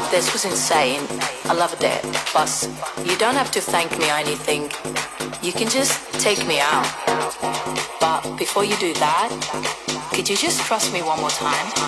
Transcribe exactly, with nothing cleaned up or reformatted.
This was insane. I loved it. But you don't have to thank me or anything. You can just take me out. But before you do that, could you just trust me one more time?